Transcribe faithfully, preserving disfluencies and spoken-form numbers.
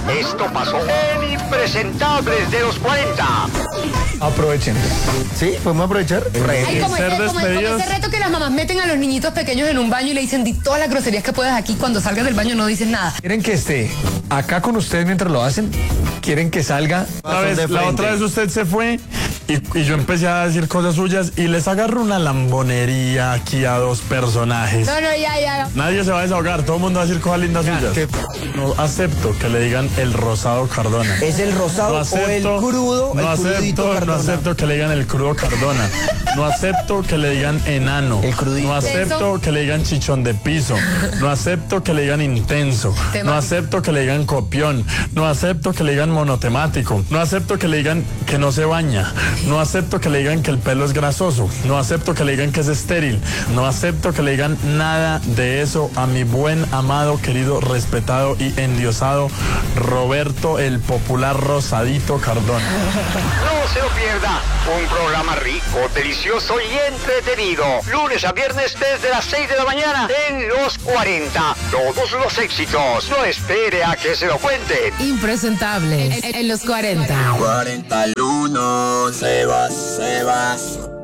Esto pasó en Impresentables de los cuarenta. Aprovechen. ¿Sí? ¿Podemos aprovechar? Ay, como, ser ese, como, como despedidos. ese reto que las mamás meten a los niñitos pequeños en un baño y le dicen, di todas las groserías que puedas aquí, cuando salgas del baño no dices nada. ¿Quieren que esté acá con ustedes mientras lo hacen? ¿Quieren que salga? La, vez, la otra vez usted se fue y, y yo empecé a decir cosas suyas y les agarro una lambonería aquí a dos personajes. No, no, ya, ya. Nadie se va a desahogar, todo el mundo va a decir cosas lindas suyas. ¿qué? No acepto que le digan el rosado Cardona. ¿Es el rosado No acepto, o el crudo? no el crudito acepto, no Cardona? acepto que le digan el crudo Cardona. No acepto que le digan enano. El crudito. No acepto Eso. que le digan chichón de piso. No acepto que le digan intenso. No Temático. acepto que le digan copión. No acepto que le digan monotemático. No acepto que le digan que no se baña. No acepto que le digan que el pelo es grasoso. No acepto que le digan que es estéril. No acepto que le digan nada de eso a mi buen, amado, querido, respetado y endiosado Roberto el popular Rosadito Cardona. No se lo pierda. Un programa rico, delicioso y entretenido. Lunes a viernes desde las seis de la mañana en Los cuarenta. Todos los éxitos. No espere a que se lo cuenten. Impresentables en, en los cuarenta. cuarenta y uno, se va, se va.